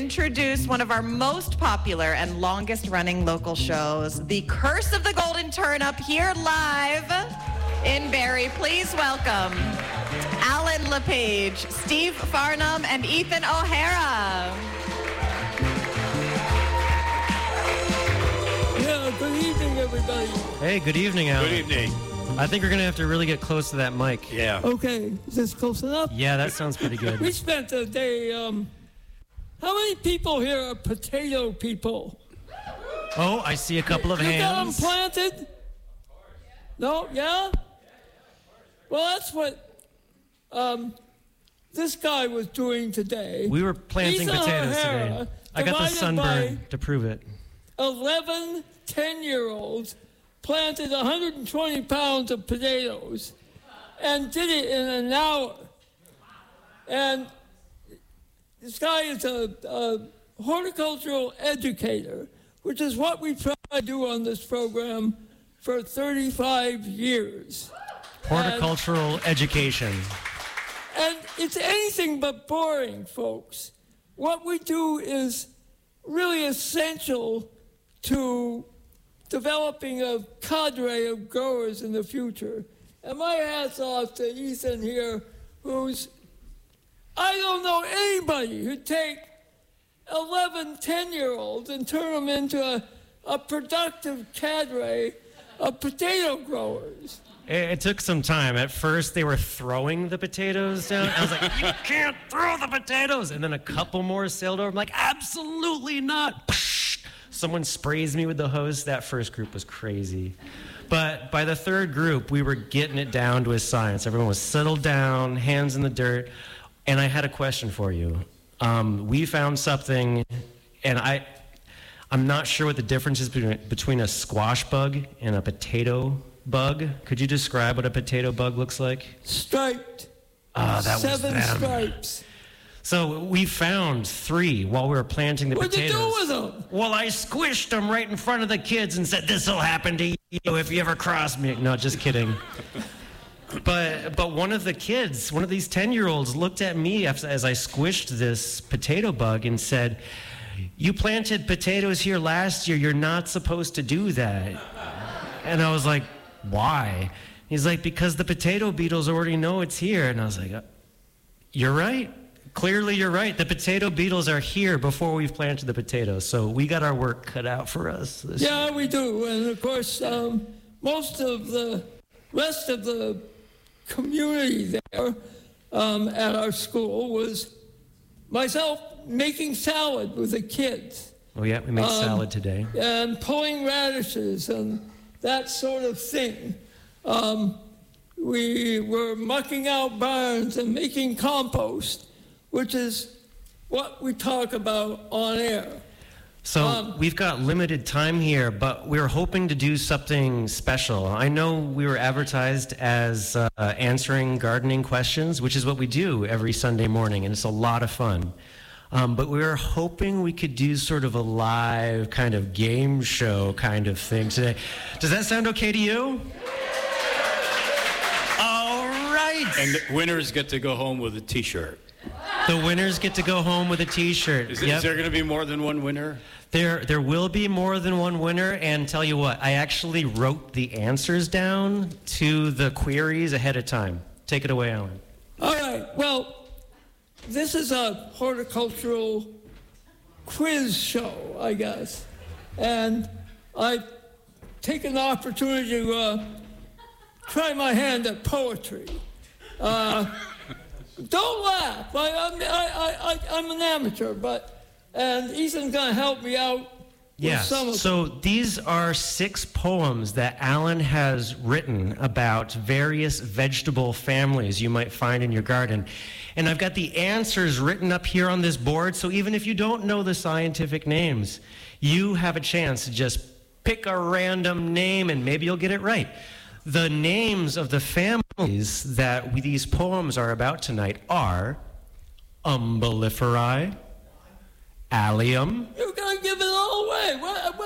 introduce one of our most popular and longest-running local shows, The Curse of the Golden Turnip, here live in Barrie. Please welcome Alan LePage, Steve Farnham, and Ethan O'Hara. Yeah, good evening, everybody. Hey, good evening, Alan. Good evening. I think we're going to have to really get close to that mic. Yeah. Okay, is this close enough? Yeah, that sounds pretty good. We spent a day, how many people here are potato people? Oh, I see a couple of You got them hands. planted? No? Yeah? Well, that's what this guy was doing today. We were planting Ethan potatoes O'Hara, today. I got the divided sunburn by to prove it. 11 10-year-olds planted 120 pounds of potatoes and did it in an hour. And this guy is a horticultural educator, which is what we try to do on this program for 35 years. Horticultural education. And it's anything but boring, folks. What we do is really essential to developing a cadre of growers in the future. And my hat's off to Ethan here, who's, I don't know anybody who'd take 11 10-year-olds and turn them into a productive cadre of potato growers. It took some time. At first, they were throwing the potatoes down. I was like, you can't throw the potatoes. And then a couple more sailed over. I'm like, absolutely not. Someone sprays me with the hose. That first group was crazy. But by the third group, we were getting it down to a science. Everyone was settled down, hands in the dirt. And I had a question for you. We found something, and I'm not sure what the difference is between a squash bug and a potato bug. Could you describe what a potato bug looks like? Striped. That was 7 them. stripes. So we found 3 while we were planting the What'd you potatoes. do with them? Well, I squished them right in front of the kids and said, "This will happen to you if you ever cross me." No, just kidding. But one of the kids, one of these 10-year-olds, looked at me as I squished this potato bug and said, "You planted potatoes here last year. You're not supposed to do that." And I was like, "Why?" He's like, "Because the potato beetles already know it's here." And I was like, "You're right. Clearly you're right. The potato beetles are here before we've planted the potatoes." So we got our work cut out for us this year. Yeah, we do. And of course, most of the rest of the community there at our school was myself making salad with the kids. Oh yeah, we made salad today. And pulling radishes and that sort of thing. We were mucking out barns and making compost, which is what we talk about on air. So we've got limited time here, but we're hoping to do something special. I know we were advertised as answering gardening questions, which is what we do every Sunday morning, and it's a lot of fun. But we were hoping we could do sort of a live kind of game show kind of thing today. Does that sound okay to you? All right. And the winners get to go home with a T-shirt. The winners get to go home with a T-shirt. Is there going to be more than one winner? There will be more than one winner, and tell you what, I actually wrote the answers down to the queries ahead of time. Take it away, Alan. All right, well, this is a horticultural quiz show, I guess. And I take an opportunity to try my hand at poetry. Don't laugh. I'm an amateur, and Ethan's going to help me out with some of them. So these are 6 poems that Alan has written about various vegetable families you might find in your garden. And I've got the answers written up here on this board, so even if you don't know the scientific names, you have a chance to just pick a random name and maybe you'll get it right. The names of the families that these poems are about tonight are Umbelliferae, Allium, You're going to give it all away.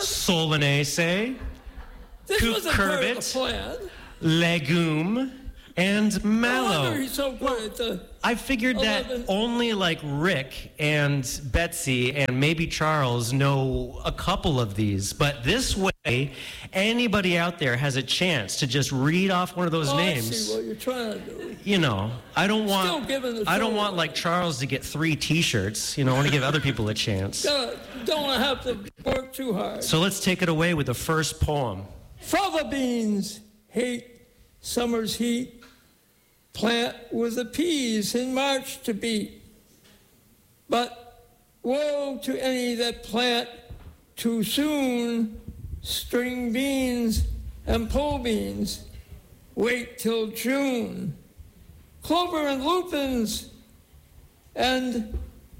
Solanaceae, This wasn't part of the Cucurbit, plan. Legume, and No Mallow. wonder he's so good at the... I figured that 11. only like Rick and Betsy and maybe Charles know a couple of these, but this way, anybody out there has a chance to just read off one of those I names. see what you're trying to do. You know, I don't Still giving the want show like away. Charles to get 3 T-shirts. You know, I want to give other people a chance. Don't want to have to work too hard. So let's take it away with the first poem. Fava beans hate summer's heat. Plant with the peas in March to beat. But woe to any that plant too soon string beans and pole beans. Wait till June. Clover and lupins and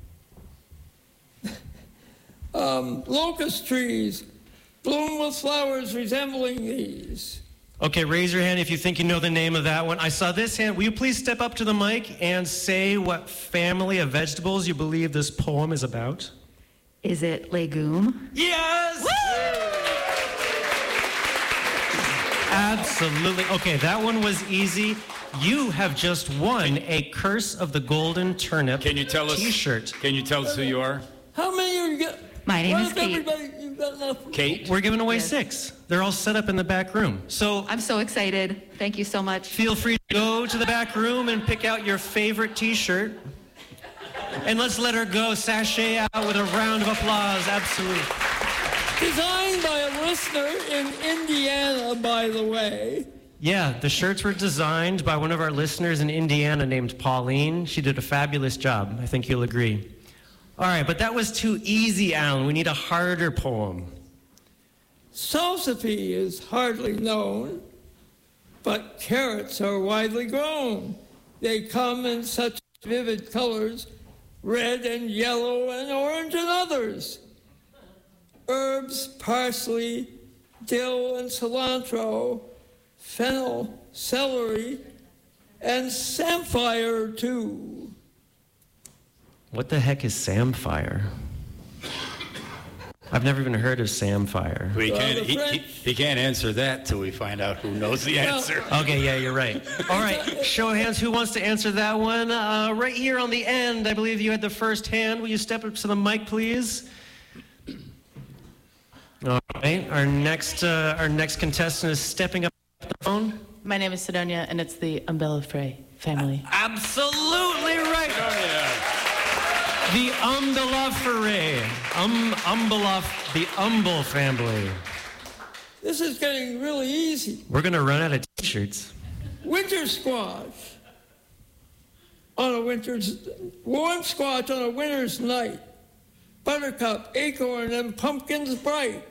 locust trees bloom with flowers resembling these. Okay, raise your hand if you think you know the name of that one. I saw this hand. Will you please step up to the mic and say what family of vegetables you believe this poem is about? Is it legume? Yes! Absolutely. Okay, that one was easy. You have just won a Curse of the Golden Turnip Can you tell us? T-shirt. Can you tell us who you are? How many are you get? My name What is if Kate. everybody, you've got enough? Kate? We're giving away Yes. 6. They're all set up in the back room. So I'm so excited. Thank you so much. feel free to go to the back room and pick out your favorite T-shirt. And let's let her go sashay out with a round of applause. Absolutely. Designed by a listener in Indiana, by the way. Yeah, the shirts were designed by one of our listeners in Indiana named Pauline. She did a fabulous job. I think you'll agree. All right, but that was too easy, Alan. We need a harder poem. Salsify is hardly known, but carrots are widely grown. They come in such vivid colors, red and yellow and orange and others. Herbs, parsley, dill and cilantro, fennel, celery, and samphire too. What the heck is samphire? I've never even heard of samphire. We Well, can't, the French- he can't answer that till we find out who knows the answer. Okay, yeah, you're right. All right, show of hands. Who wants to answer that one? Right here on the end, I believe you had the first hand. Will you step up to the mic, please? All right, our next contestant is stepping up to the phone. My name is Sidonia, and it's the Umbellafray family. Absolutely right. The Umbellafray. The Umble family. This is getting really easy. We're gonna run out of T-shirts. Winter squash on a warm squash on a winter's night. Buttercup, acorn, and pumpkins bright.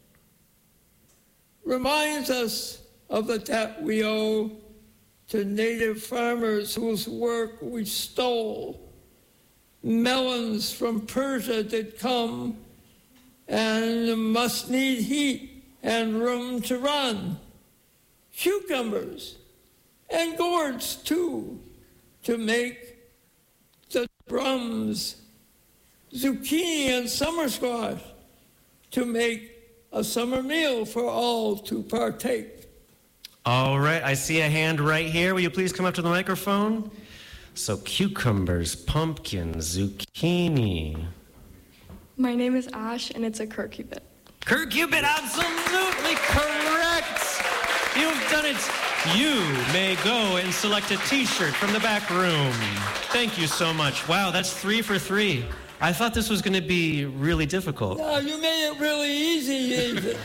Reminds us of the debt we owe to native farmers whose work we stole. Melons from Persia did come and must need heat and room to run. Cucumbers and gourds too, to make the drums. Zucchini and summer squash, to make a summer meal for all to partake. All right, I see a hand right here. Will you please come up to the microphone? So cucumbers, pumpkins, zucchini. My name is Ash, and it's a curcubit. Curcubit, absolutely correct. You've done it. You may go and select a T-shirt from the back room. Thank you so much. Wow, that's 3 for 3. I thought this was going to be really difficult. Now, you made it really easy, David.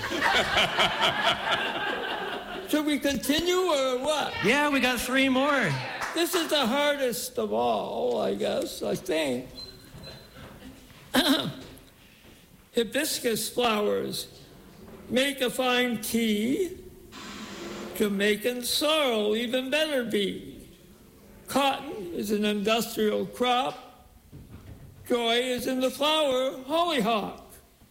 Should we continue or what? Yeah, we got 3 more. This is the hardest of all, I guess, I think. Hibiscus flowers make a fine tea. Jamaican sorrel even better be. Cotton is an industrial crop. Joy is in the flower, hollyhock.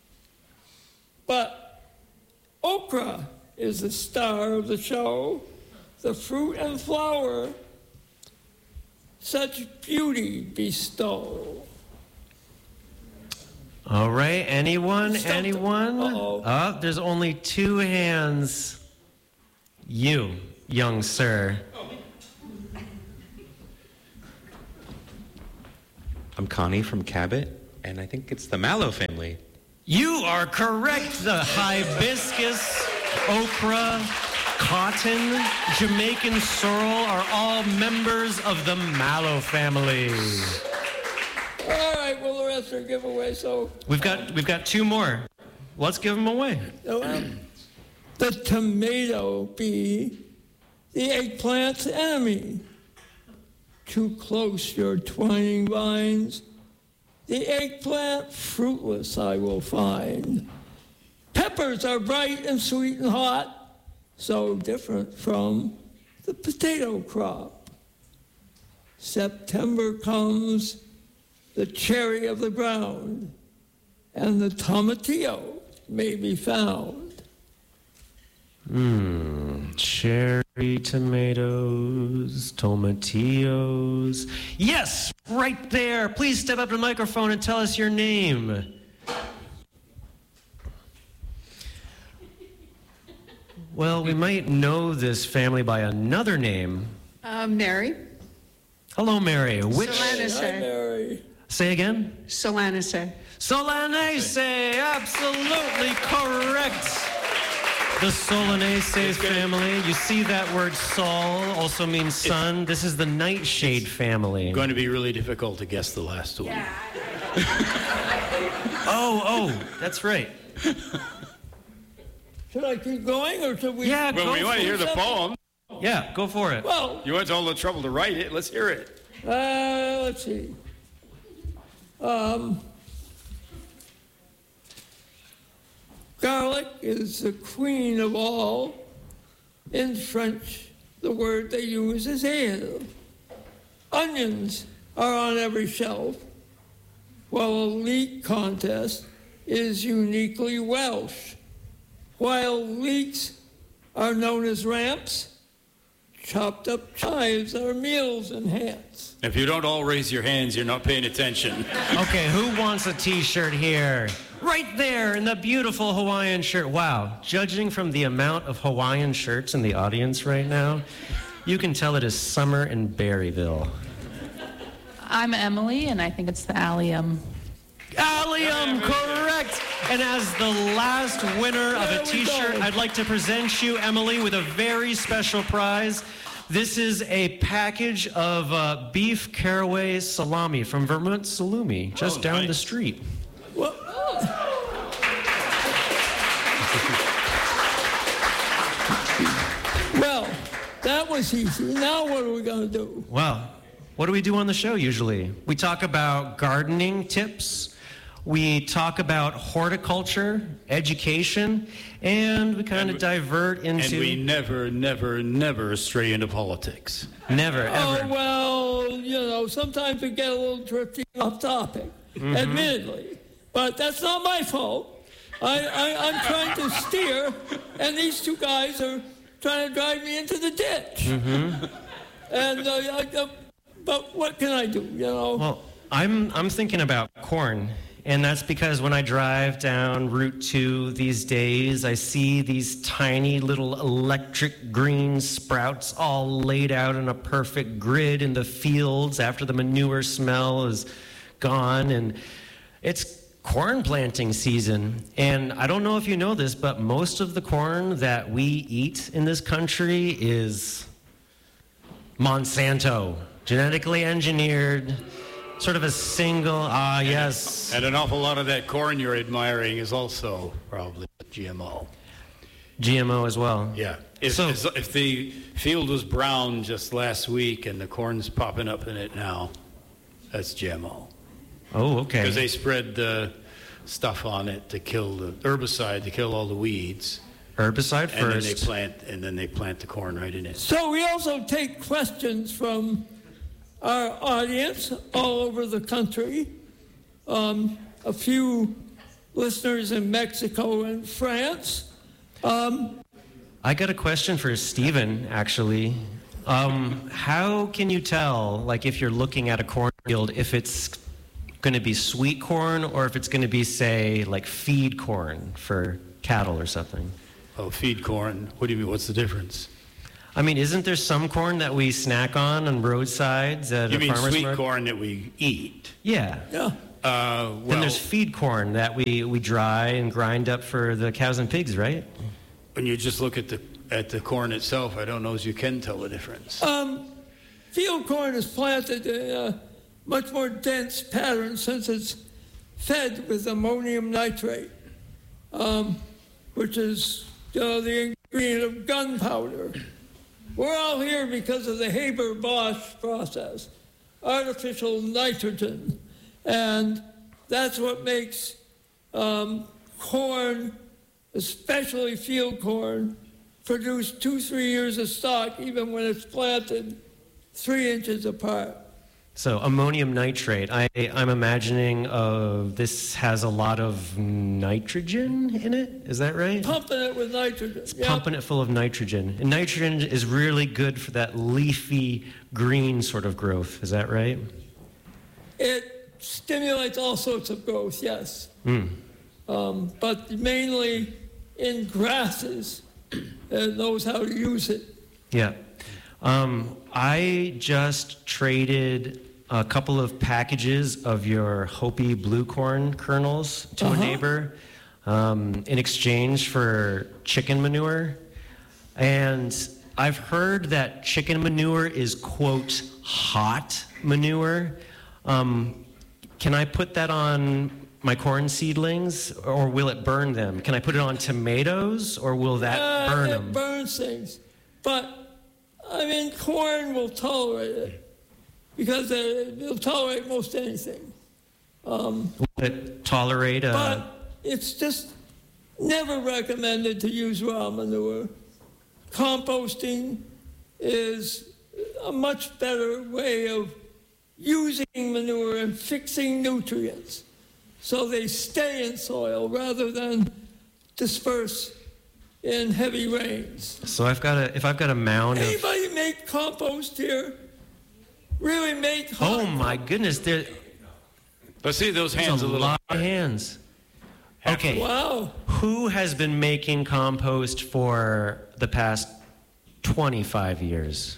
But okra is the star of the show, the fruit and flower such beauty bestow. All right, anyone? Stumped. Anyone? Uh-oh. Oh, there's only 2 hands. You, young sir. I'm Connie from Cabot, and I think it's the mallow family. You are correct. The hibiscus, okra, cotton, Jamaican sorrel are all members of the mallow family. All right, well, the rest are giveaways, so... We've got two more. Let's give them away. The tomato bee, the eggplant's enemy. Too close your twining vines, the eggplant fruitless I will find. Peppers are bright and sweet and hot, so different from the potato crop. September comes, the cherry of the ground, and the tomatillo may be found. Cherry tomatoes, tomatillos. Yes, right there. Please step up to the microphone and tell us your name. Well, we might know this family by another name. Mary. Hello, Mary. Which? Hi, Mary. Say again? Solanacea. Solanaceae, absolutely correct. The Solanaceae family. You see that word sol also means sun. This is the nightshade family. Going to be really difficult to guess the last one. Yeah. Oh, that's right. Should I keep going, or should we... Yeah, Well, go we want to hear the poem. Yeah, go for it. Well, You went to all the trouble to write it. Let's hear it. let's see. Garlic is the queen of all. In French, the word they use is ale. Onions are on every shelf, while a leek contest is uniquely Welsh. While leeks are known as ramps, chopped up chives are meals enhanced. If you don't all raise your hands, you're not paying attention. Okay, who wants a t-shirt here? Right there in the beautiful Hawaiian shirt. Wow, judging from the amount of Hawaiian shirts in the audience right now, you can tell it is summer in Berryville. I'm Emily, and I think it's the allium. Allium, correct. And as the last winner of a t-shirt, I'd like to present you, Emily, with a very special prize. This is a package of beef caraway salami from Vermont Salumi, just down the street. Well, that was easy. Now what are we going to do? Well, what do we do on the show usually? We talk about gardening tips, we talk about horticulture, education, and we kind of divert into... And we never stray into politics. Never, ever. Oh, well, sometimes we get a little drifting off topic, admittedly. But that's not my fault. I'm trying to steer, and these two guys are trying to drive me into the ditch. And but what can I do? Well, I'm thinking about corn, and that's because when I drive down Route 2 these days, I see these tiny little electric green sprouts all laid out in a perfect grid in the fields after the manure smell is gone, and it's corn planting season. And I don't know if you know this, but most of the corn that we eat in this country is Monsanto, genetically engineered, sort of a single, yes. And an awful lot of that corn you're admiring is also probably GMO. GMO as well. Yeah. If the field was brown just last week and the corn's popping up in it now, that's GMO. Oh, okay. Because they spread the stuff on it to kill the herbicide, to kill all the weeds. Herbicide first. And then they plant the corn right in it. So we also take questions from our audience all over the country. A few listeners in Mexico and France. I got a question for Stephen, actually. How can you tell, like, if you're looking at a cornfield, if it's going to be sweet corn or if it's going to be, say, like feed corn for cattle or something? Oh, feed corn. What do you mean? What's the difference? I mean, isn't there some corn that we snack on roadsides at You a mean farmer's sweet market? corn that we eat? Yeah. Yeah. Then Well, there's feed corn that we dry and grind up for the cows and pigs, right? when you just look at the corn itself, I don't know as you can tell the difference. Field corn is planted in a much more dense pattern since it's fed with ammonium nitrate, which is the ingredient of gunpowder. We're all here because of the Haber-Bosch process, artificial nitrogen. And that's what makes corn, especially field corn, produce 2-3 years of stock even when it's planted 3 inches apart. So ammonium nitrate, I'm imagining this has a lot of nitrogen in it. Is that right? Pumping it with nitrogen. Yep. Pumping it full of nitrogen. And nitrogen is really good for that leafy green sort of growth. Is that right? It stimulates all sorts of growth, yes. But mainly in grasses, it knows how to use it. Yeah. I just traded a couple of packages of your Hopi blue corn kernels to a neighbor in exchange for chicken manure. And I've heard that chicken manure is, quote, hot manure. Can I put that on my corn seedlings, or will it burn them? Can I put it on tomatoes, or will that burn them? It burns things. But, I mean, corn will tolerate it because it'll tolerate most anything. Will it tolerate But it's just never recommended to use raw manure. Composting is a much better way of using manure and fixing nutrients so they stay in soil rather than disperse in heavy rains. So if I've got a mound of... Anybody make compost here? Really make Oh my goodness, there's Let's see those hands a a little. lot of hands. Okay, Wow. who has been making compost for the past 25 years?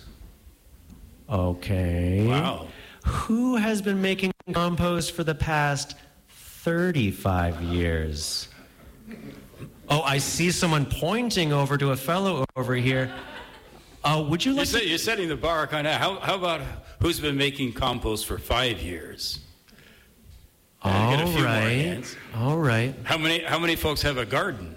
Okay. Wow. Who has been making compost for the past 35 years? Oh, I see someone pointing over to a fellow over here. Would you like to... You're setting the bar kind of. How about who's been making compost for 5 years? Get a few more hands. All right. How many folks have a garden?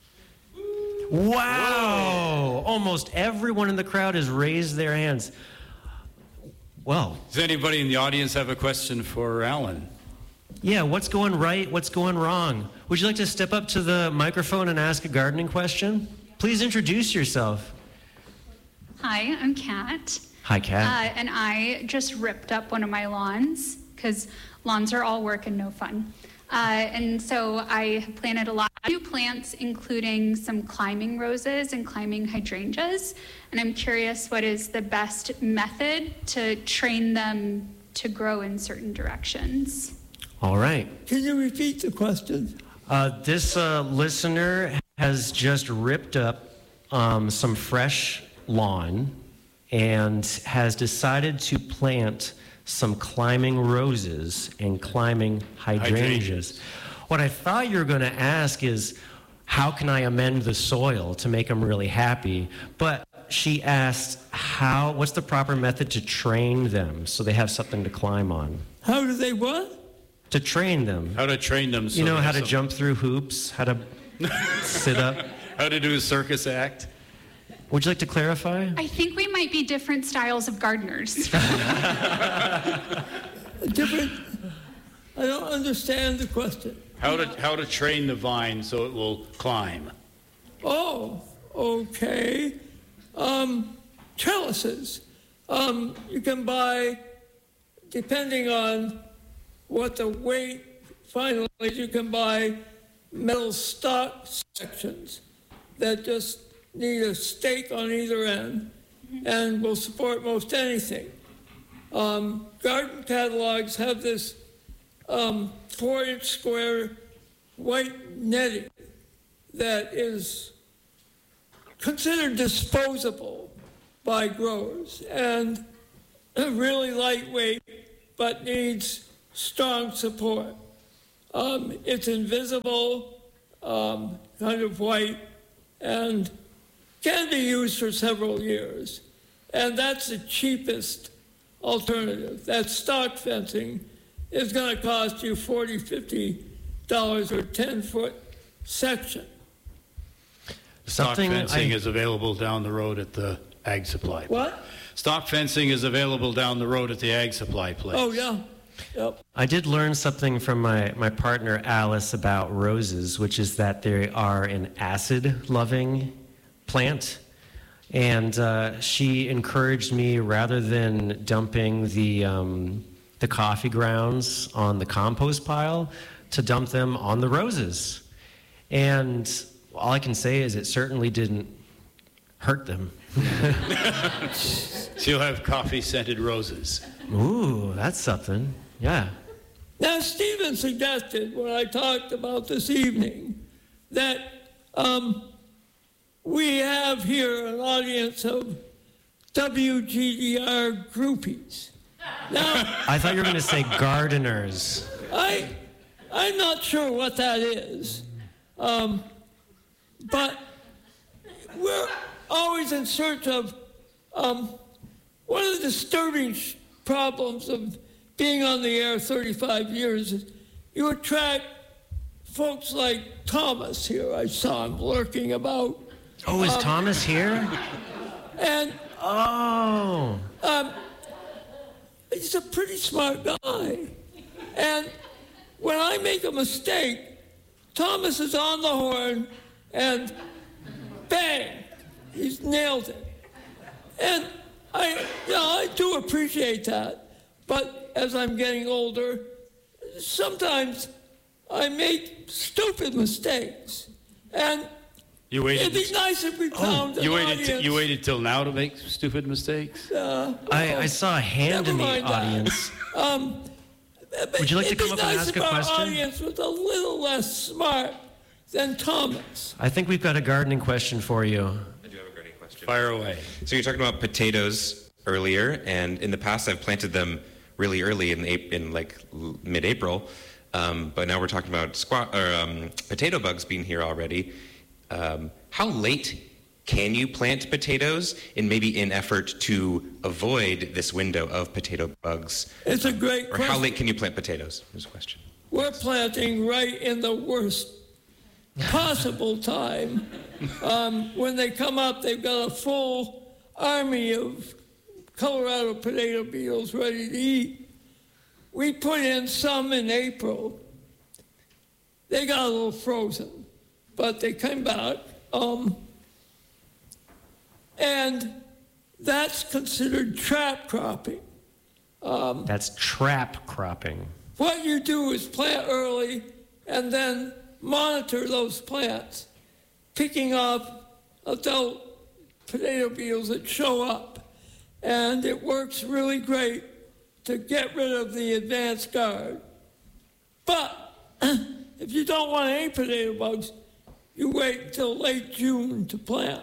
Wow! Almost everyone in the crowd has raised their hands. Well, Does anybody in the audience have a question for Alan? yeah, what's going right? What's going wrong? Would you like to step up to the microphone and ask a gardening question? Please introduce yourself. Hi, I'm Kat. Hi, Kat. And I just ripped up one of my lawns because lawns are all work and no fun. And so I have planted a lot of new plants, including some climbing roses and climbing hydrangeas. And I'm curious, what is the best method to train them to grow in certain directions? All right. Can you repeat the question? This listener has just ripped up some fresh lawn and has decided to plant some climbing roses and climbing hydrangeas. What I thought you were going to ask is, how can I amend the soil to make them really happy? But she asked, what's the proper method to train them so they have something to climb on? How do they what? To train them. How to train them? So You know they how have to some- jump through hoops, how to sit up. How to do a circus act? Would you like to clarify? I think we might be different styles of gardeners. Different. I don't understand the question. How to train the vine so it will climb? Oh, okay. Trellises. You can buy, depending on what the weight final is, you can buy metal stock sections that just need a stake on either end and will support most anything. Garden catalogs have this 4-inch square white netting that is considered disposable by growers, and really lightweight, but needs strong support. It's invisible, kind of white, and can be used for several years. And that's the cheapest alternative. That stock fencing is going to cost you $40, $50 or 10-foot section. Stock fencing is available down the road at the Ag Supply. What? Stock fencing is available down the road at the Ag Supply place. Oh, yeah. Yep. I did learn something from my partner Alice about roses, which is that they are an acid-loving plant. And she encouraged me, rather than dumping the coffee grounds on the compost pile, to dump them on the roses. And all I can say is it certainly didn't hurt them. So you'll have coffee-scented roses. Ooh, that's something. Yeah. Now, Stephen suggested when I talked about this evening that we have here an audience of WGDR groupies. Now, I thought you were going to say gardeners. I'm not sure what that is, but we're always in search of one of the disturbing problems of being on the air 35 years is you attract folks like Thomas here. I saw him lurking about. Oh, is Thomas here? And oh, he's a pretty smart guy. And when I make a mistake, Thomas is on the horn and bang, he's nailed it. And I do appreciate that. But as I'm getting older, sometimes I make stupid mistakes. And it'd be nice if we found an audience. You waited till now to make stupid mistakes? I saw a hand in the audience. Would you like to come up and ask a question? Our audience was a little less smart than Thomas. I think we've got a gardening question for you. I do have a gardening question. Fire away. So you're talking about potatoes earlier, and in the past I've planted them really early in like mid-April, but now we're talking about potato bugs being here already. How late can you plant potatoes in maybe an effort to avoid this window of potato bugs? It's a great or question. How late can you plant potatoes? Is the question. We're planting right in the worst possible time. When they come up, they've got a full army of Colorado potato beetles ready to eat. We put in some in April. They got a little frozen, but they came back. And that's considered trap cropping. That's trap cropping. What you do is plant early and then monitor those plants, picking up adult potato beetles that show up. And it works really great to get rid of the advanced guard. But if you don't want any potato bugs, you wait until late June to plant.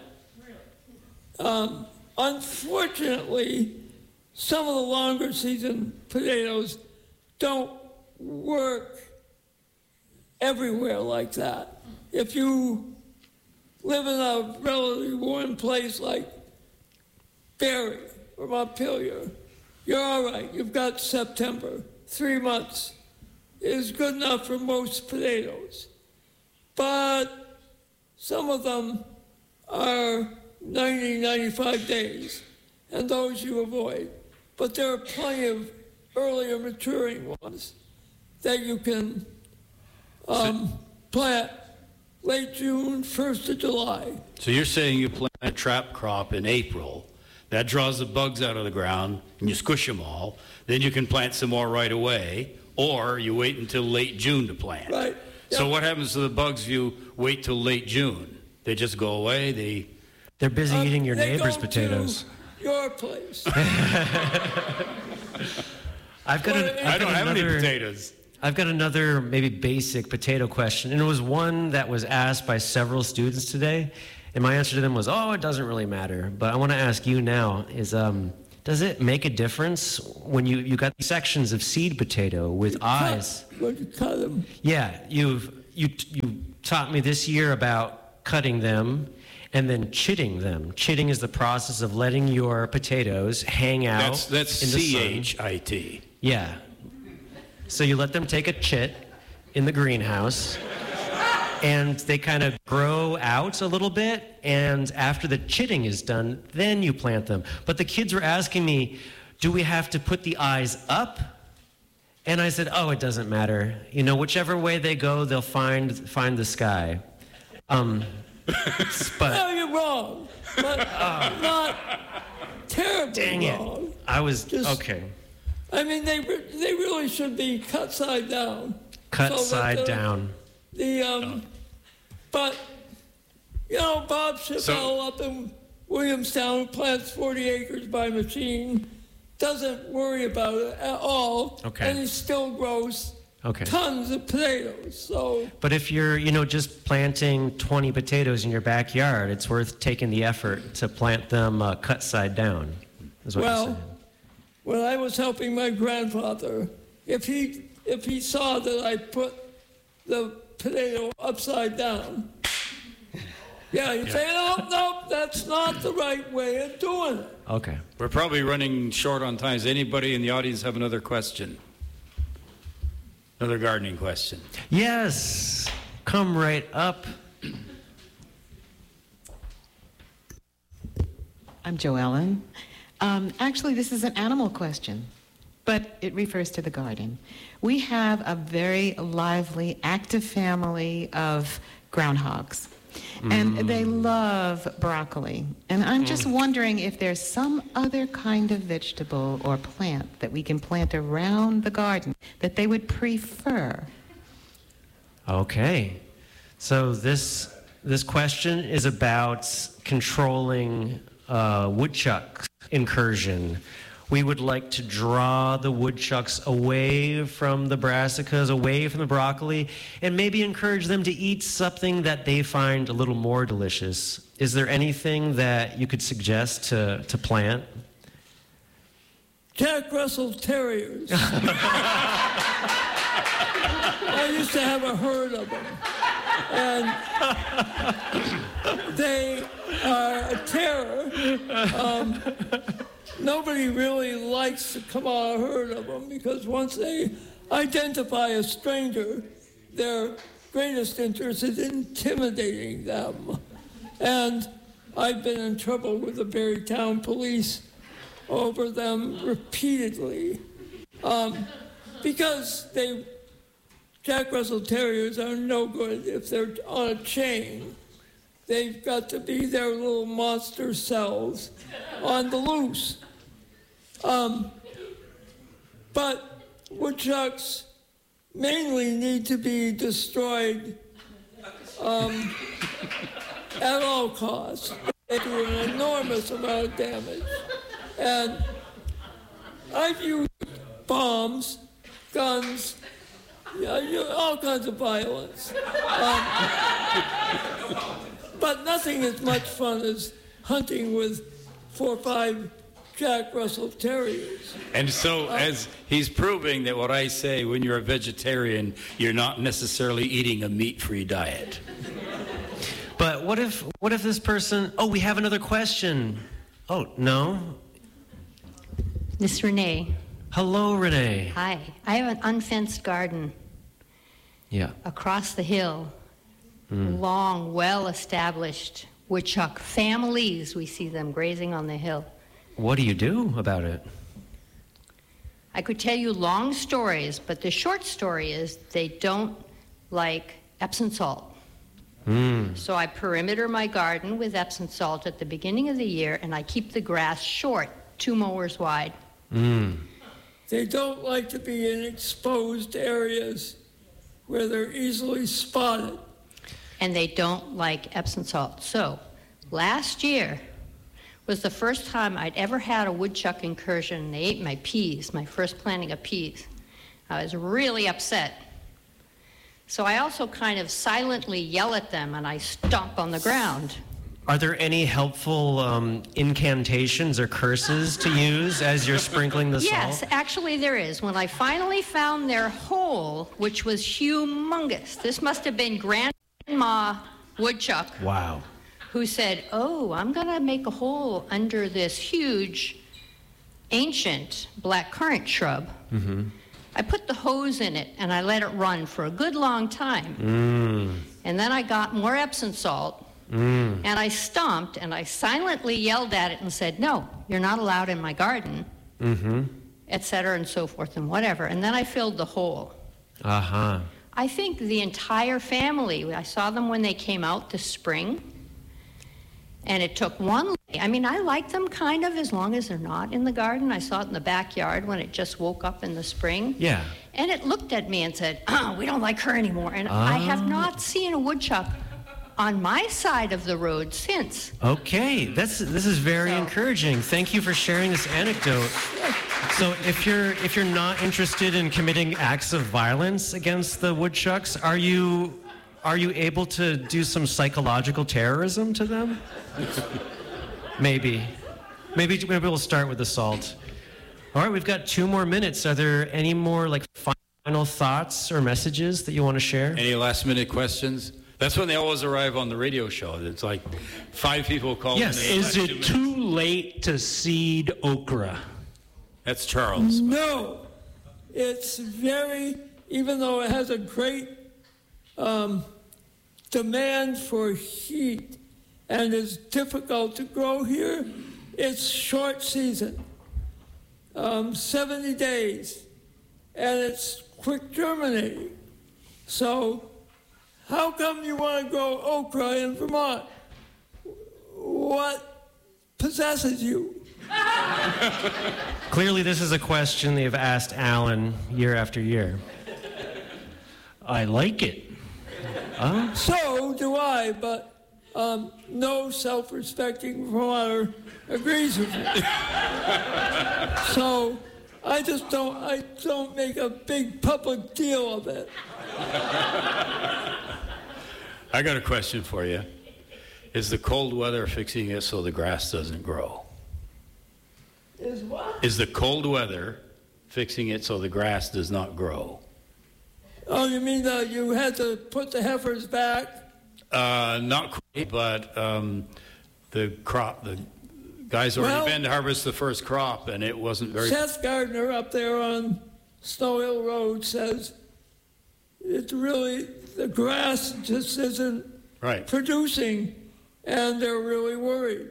Unfortunately, some of the longer season potatoes don't work everywhere like that. If you live in a relatively warm place like Barrie or Montpelier, you're all right. You've got September. 3 months is good enough for most potatoes. But some of them are 90, 95 days, and those you avoid. But there are plenty of earlier maturing ones that you can plant late June, 1st of July. So you're saying you plant a trap crop in April. That draws the bugs out of the ground, and you squish them all. Then you can plant some more right away, or you wait until late June to plant. Right. So Yep. what happens to the bugs if you wait till late June? They just go away? They're busy eating your They neighbor's go potatoes. To your place. I've got I don't have any potatoes. I've got another maybe basic potato question, and it was one that was asked by several students today. And my answer to them was, oh, it doesn't really matter. But I want to ask you now, does it make a difference when you got these sections of seed potato with eyes? When you cut them. Yeah, you taught me this year about cutting them and then chitting them. Chitting is the process of letting your potatoes hang out. That's in the sun. CHIT. Yeah. So you let them take a chit in the greenhouse, and they kind of grow out a little bit, and after the chitting is done, then you plant them. But the kids were asking me, do we have to put the eyes up? And I said, oh, it doesn't matter. You know, whichever way they go, they'll find the sky. But No, you're wrong. But not terribly dang it. wrong. I was, okay. I mean, they really should be cut side down. Cut So side down. But, you know, Bob Chappelle up in Williamstown, who plants 40 acres by machine, doesn't worry about it at all. Okay. And he still grows Okay. tons of potatoes. So, But if you're, just planting 20 potatoes in your backyard, it's worth taking the effort to plant them cut side down, is what you're saying. when I was helping my grandfather, if he saw that I put the potato upside down, he'd say, no, that's not the right way of doing it. Okay. We're probably running short on time. Does anybody in the audience have another question? Another gardening question? Yes. Come right up. I'm Joellen. Actually, this is an animal question, but it refers to the garden. We have a very lively, active family of groundhogs, and they love broccoli. And I'm just wondering if there's some other kind of vegetable or plant that we can plant around the garden that they would prefer. Okay. So this question is about controlling woodchuck incursion. We would like to draw the woodchucks away from the brassicas, away from the broccoli, and maybe encourage them to eat something that they find a little more delicious. Is there anything that you could suggest to plant? Jack Russell Terriers. I used to have a herd of them. And they are a terror. Nobody really likes to come on a herd of them because once they identify a stranger, their greatest interest is intimidating them. And I've been in trouble with the Berrytown police over them repeatedly because Jack Russell Terriers are no good if they're on a chain. They've got to be their little monster cells on the loose. But woodchucks mainly need to be destroyed at all costs. They do an enormous amount of damage. And I've used bombs, guns, all kinds of violence. But nothing as much fun as hunting with 4 or 5 Jack Russell Terriers. And so, as he's proving that what I say, when you're a vegetarian, you're not necessarily eating a meat-free diet. But what if this person... Oh, we have another question. Oh, no? Miss Renee. Hello, Renee. Hi. I have an unfenced garden. Yeah. Across the hill. Long, well-established woodchuck families. We see them grazing on the hill. What do you do about it? I could tell you long stories, but the short story is they don't like Epsom salt. So I perimeter my garden with Epsom salt at the beginning of the year, and I keep the grass short, 2 mowers wide. They don't like to be in exposed areas where they're easily spotted. And they don't like Epsom salt. So last year was the first time I'd ever had a woodchuck incursion, and they ate my peas, my first planting of peas. I was really upset. So I also kind of silently yell at them, and I stomp on the ground. Are there any helpful incantations or curses to use as you're sprinkling the salt? Yes, actually there is. When I finally found their hole, which was humongous, this must have been Grandma Woodchuck. Wow. Who said, oh, I'm going to make a hole under this huge, ancient blackcurrant shrub. Mm-hmm. I put the hose in it, and I let it run for a good long time. And then I got more Epsom salt, and I stomped, and I silently yelled at it and said, no, you're not allowed in my garden, et cetera, and so forth, and whatever. And then I filled the hole. Uh-huh. I think the entire family, I saw them when they came out this spring, and it took one. I mean, I like them kind of as long as they're not in the garden. I saw it in the backyard when it just woke up in the spring. Yeah. And it looked at me and said, oh, we don't like her anymore. And I have not seen a woodchuck on my side of the road since. Okay, this is very encouraging. Thank you for sharing this anecdote. So if you're not interested in committing acts of violence against the woodchucks, are you able to do some psychological terrorism to them? Maybe we'll start with the salt. All right, we've got 2 more minutes. Are there any more final thoughts or messages that you want to share? Any last-minute questions? That's when they always arrive on the radio show. It's like 5 people call. Yes. Is it too late to seed okra? That's Charles. No. It's even though it has a great demand for heat and is difficult to grow here, it's short season, 70 days, and it's quick germinating. So how come you want to grow okra in Vermont? What possesses you? Clearly, this is a question they've asked Alan year after year. I like it. So do I, but no self-respecting Vermonter agrees with me. So I don't make a big public deal of it. I got a question for you. Is the cold weather fixing it so the grass doesn't grow? Is what? Is the cold weather fixing it so the grass does not grow? Oh, you mean you had to put the heifers back? Not quite, but the guys already been to harvest the first crop, and it wasn't very... Seth Gardner up there on Snow Hill Road says it's really, the grass just isn't producing, and they're really worried.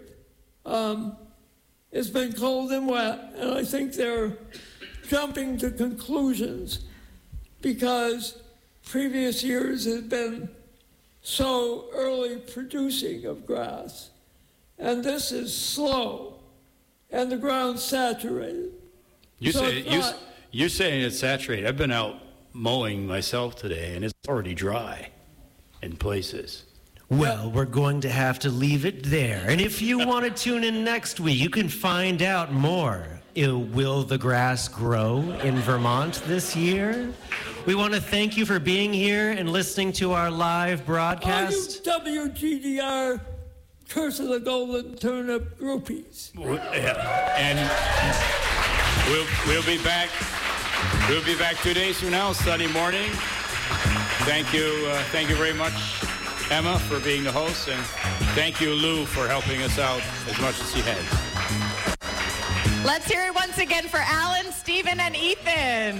It's been cold and wet, and I think they're jumping to conclusions because previous years have been so early producing of grass. And this is slow, and the ground's saturated. You're saying it's saturated. I've been out mowing myself today, and it's already dry in places. Well, we're going to have to leave it there. And if you want to tune in next week, you can find out more. Will the grass grow in Vermont this year? We want to thank you for being here and listening to our live broadcast. All you WGDR Curse of the Golden Turnip groupies. And we'll be back. We'll be back 2 days from now, Sunday morning. Thank you very much, Emma, for being the host, and thank you, Lou, for helping us out as much as she has. Let's hear it once again for Alan, Stephen, and Ethan.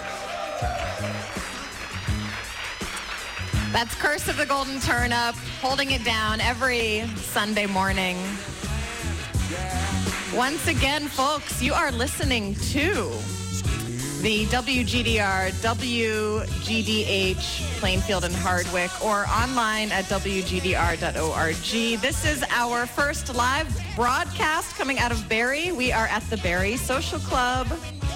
That's Curse of the Golden Turnip, holding it down every Sunday morning. Once again, folks, you are listening to the WGDR, WGDH, Plainfield and Hardwick, or online at WGDR.org. This is our first live broadcast coming out of Barrie. We are at the Barrie Social Club.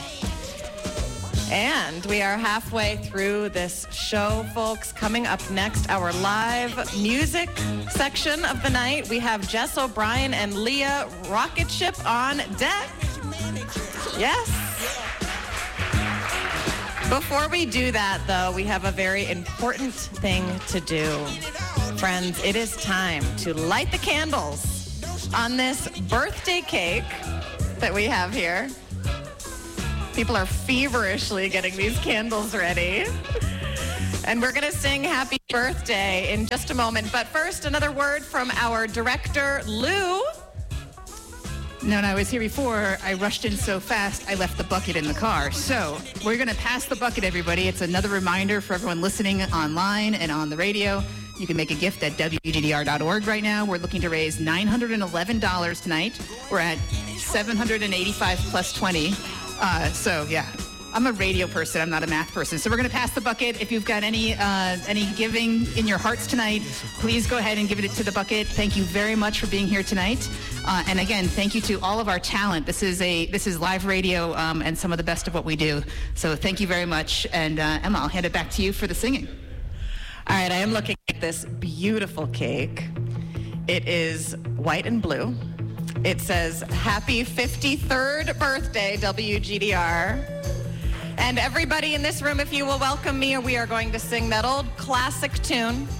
And we are halfway through this show, folks. Coming up next, our live music section of the night. We have Jess O'Brien and Leah Rocketship on deck. Yes. Before we do that, though, we have a very important thing to do. Friends, it is time to light the candles on this birthday cake that we have here. People are feverishly getting these candles ready. And we're going to sing Happy Birthday in just a moment. But first, another word from our director, Lou. No, I was here before. I rushed in so fast, I left the bucket in the car. So we're going to pass the bucket, everybody. It's another reminder for everyone listening online and on the radio. You can make a gift at WGDR.org right now. We're looking to raise $911 tonight. We're at $785 plus 20. So, yeah. I'm a radio person. I'm not a math person. So we're going to pass the bucket. If you've got any giving in your hearts tonight, please go ahead and give it to the bucket. Thank you very much for being here tonight. And again, thank you to all of our talent. This is live radio and some of the best of what we do. So thank you very much. And Emma, I'll hand it back to you for the singing. All right, I am looking at this beautiful cake. It is white and blue. It says, Happy 53rd birthday, WGDR. And everybody in this room, if you will welcome me, we are going to sing that old classic tune